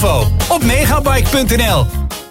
info op megabike.nl.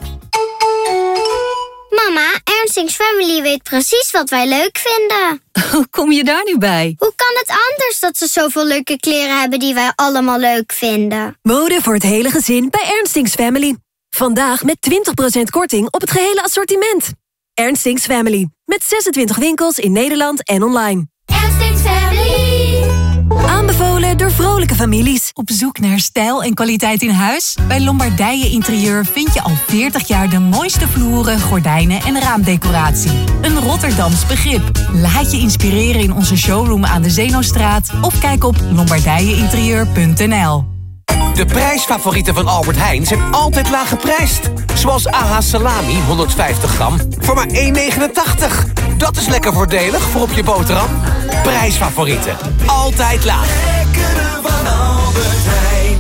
Mama, Ernstings Family weet precies wat wij leuk vinden. Hoe kom je daar nu bij? Hoe kan het anders dat ze zoveel leuke kleren hebben die wij allemaal leuk vinden? Mode voor het hele gezin bij Ernstings Family. Vandaag met 20% korting op het gehele assortiment. Ernstings Family. Met 26 winkels in Nederland en online. Ernstings Family. Aanbevolen door vrolijke families. Op zoek naar stijl en kwaliteit in huis? Bij Lombardije Interieur vind je al 40 jaar de mooiste vloeren, gordijnen en raamdecoratie. Een Rotterdams begrip. Laat je inspireren in onze showroom aan de Zeenostraat of kijk op lombardijeinterieur.nl. De prijsfavorieten van Albert Heijn zijn altijd laag geprijsd. Zoals AH Salami 150 gram voor maar €1,89. Dat is lekker voordelig voor op je boterham. Prijsfavorieten. Altijd laag. Lekkere van Albert Heijn.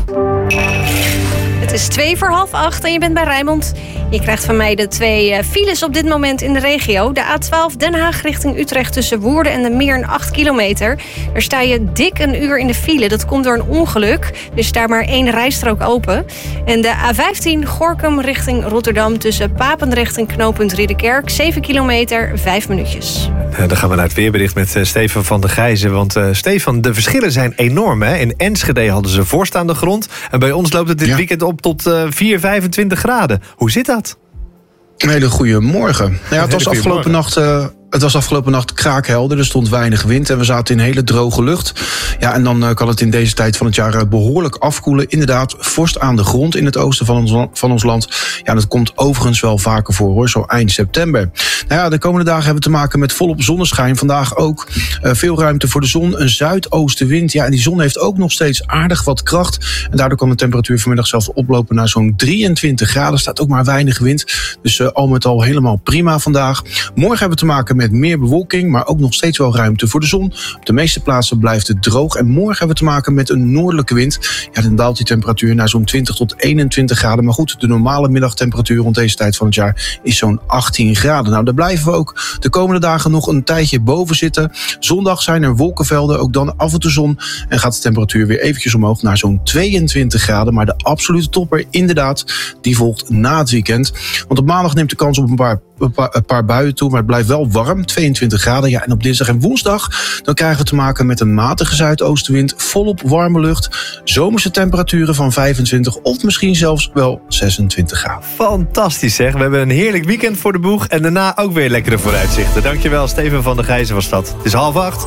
Het is 7:45 en je bent bij Rijnmond. Je krijgt van mij de 2 files op dit moment in de regio. De A12 Den Haag richting Utrecht tussen Woerden en de Meern 8 kilometer. Daar sta je dik een uur in de file. Dat komt door een ongeluk. Er is daar maar 1 rijstrook open. En de A15 Gorinchem richting Rotterdam tussen Papendrecht en knooppunt Ridderkerk. 7 kilometer, 5 minuutjes. Dan gaan we naar het weerbericht met Stefan van der Gijzen. Want Stefan, de verschillen zijn enorm. Hè? In Enschede hadden ze vorst aan de grond. En bij ons loopt het dit weekend op tot 4,25 graden. Hoe zit dat? Een hele goede morgen. Ja, het was afgelopen nacht... Het was afgelopen nacht kraakhelder, er stond weinig wind en we zaten in hele droge lucht. Ja, en dan kan het in deze tijd van het jaar behoorlijk afkoelen. Inderdaad, vorst aan de grond in het oosten van ons land. Ja, dat komt overigens wel vaker voor, hoor, zo eind september. Nou ja, de komende dagen hebben we te maken met volop zonneschijn. Vandaag ook veel ruimte voor de zon, een zuidoostenwind. Ja, en die zon heeft ook nog steeds aardig wat kracht. En daardoor kan de temperatuur vanmiddag zelfs oplopen naar zo'n 23 graden. Er staat ook maar weinig wind, dus al met al helemaal prima vandaag. Morgen hebben we te maken met meer bewolking, maar ook nog steeds wel ruimte voor de zon. Op de meeste plaatsen blijft het droog. En morgen hebben we te maken met een noordelijke wind. Ja, dan daalt die temperatuur naar zo'n 20 tot 21 graden. Maar goed, de normale middagtemperatuur rond deze tijd van het jaar is zo'n 18 graden. Nou, daar blijven we ook de komende dagen nog een tijdje boven zitten. Zondag zijn er wolkenvelden, ook dan af en toe zon. En gaat de temperatuur weer eventjes omhoog naar zo'n 22 graden. Maar de absolute topper, inderdaad, die volgt na het weekend. Want op maandag neemt de kans op een paar buien toe, maar het blijft wel warm. 22 graden. Ja, en op dinsdag en woensdag dan krijgen we te maken met een matige zuidoostenwind, volop warme lucht, zomerse temperaturen van 25 of misschien zelfs wel 26 graden. Fantastisch zeg. We hebben een heerlijk weekend voor de boeg en daarna ook weer lekkere vooruitzichten. Dankjewel, Steven van der Gijzen was dat. Het is 7:30.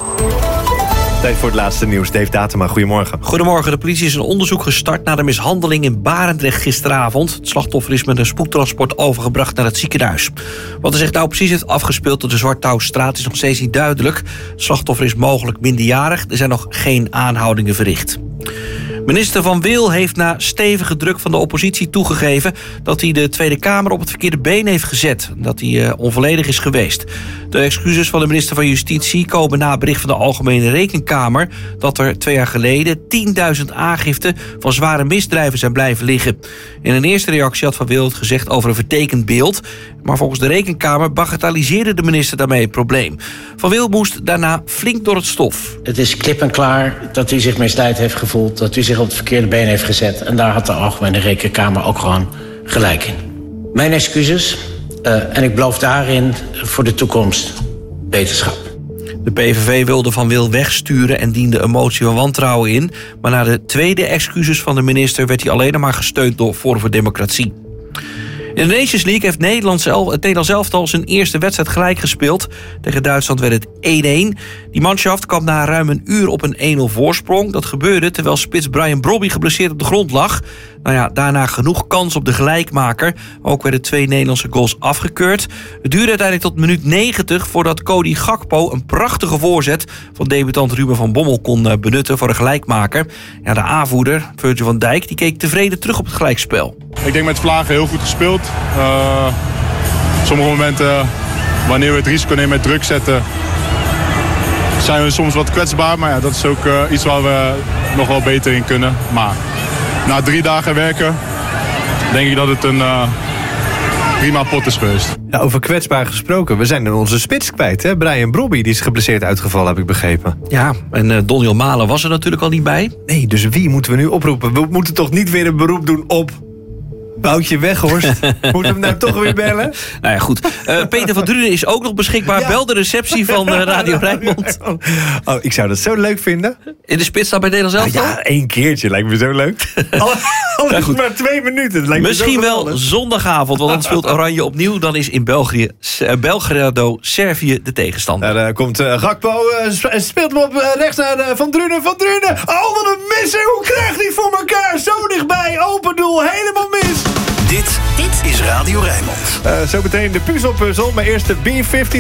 Tijd voor het laatste nieuws. Dave Datema, goedemorgen. Goedemorgen. De politie is een onderzoek gestart naar de mishandeling in Barendrecht gisteravond. Het slachtoffer is met een spoedtransport overgebracht naar het ziekenhuis. Wat er zich nou precies heeft afgespeeld op de Zwartouwstraat is nog steeds niet duidelijk. Het slachtoffer is mogelijk minderjarig. Er zijn nog geen aanhoudingen verricht. Minister Van Wil heeft na stevige druk van de oppositie toegegeven dat hij de Tweede Kamer op het verkeerde been heeft gezet. Dat hij onvolledig is geweest. De excuses van de minister van Justitie komen na bericht van de Algemene Rekenkamer dat er 2 jaar geleden 10.000 aangiften van zware misdrijven zijn blijven liggen. In een eerste reactie had Van Wil het gezegd over een vertekend beeld. Maar volgens de Rekenkamer bagatelliseerde de minister daarmee het probleem. Van Wil moest daarna flink door het stof. Het is klip en klaar dat u zich misleid heeft gevoeld, dat u zich op het verkeerde been heeft gezet. En daar had de Algemene Rekenkamer ook gewoon gelijk in. Mijn excuses en ik beloof daarin voor de toekomst beterschap. De PVV wilde Van Wil wegsturen en diende een motie van wantrouwen in. Maar na de tweede excuses van de minister werd hij alleen maar gesteund door Forum voor Democratie. In de Nations League heeft het Nederlands elftal zijn eerste wedstrijd gelijk gespeeld. Tegen Duitsland werd het 1-1. Die manschaft kwam na ruim een uur op een 1-0 voorsprong. Dat gebeurde terwijl spits Brian Brobby geblesseerd op de grond lag. Nou ja, daarna genoeg kans op de gelijkmaker. Ook werden 2 Nederlandse goals afgekeurd. Het duurde uiteindelijk tot minuut 90 voordat Cody Gakpo een prachtige voorzet van debutant Ruben van Bommel kon benutten voor een gelijkmaker. Ja, de aanvoerder, Virgil van Dijk, die keek tevreden terug op het gelijkspel. Ik denk met Vlagen heel goed gespeeld. Sommige momenten, wanneer we het risico nemen met druk zetten, zijn we soms wat kwetsbaar. Maar ja, dat is ook iets waar we nog wel beter in kunnen. Maar na 3 dagen werken, denk ik dat het een prima pot is geweest. Ja, over kwetsbaar gesproken, we zijn onze spits kwijt, hè? Brian Brobby, die is geblesseerd uitgevallen, heb ik begrepen. Ja, en Donniel Malen was er natuurlijk al niet bij. Nee, dus wie moeten we nu oproepen? We moeten toch niet weer een beroep doen op Woutje Weghorst. Moeten we hem nou toch weer bellen? Nou ja, goed. Peter van Drunen is ook nog beschikbaar. Ja. Bel de receptie van Radio Rijnmond. Oh, ik zou dat zo leuk vinden. In de spits staat bij Nederland zelf? Ja, 1 keertje lijkt me zo leuk. Al is het maar 2 minuten. Het lijkt misschien me zo wel zondagavond, want dan speelt Oranje opnieuw. Dan is in Belgrado Servië de tegenstander. Daar komt Gakpo, speelt hem op rechts naar Van Drunen. Van Drunen, oh wat een misser. Hoe krijgt hij voor elkaar? Zo dichtbij, open doel, helemaal mis. Dit is Radio Rijnmond. Zo meteen de puzzelpuzzel. Maar eerst de B50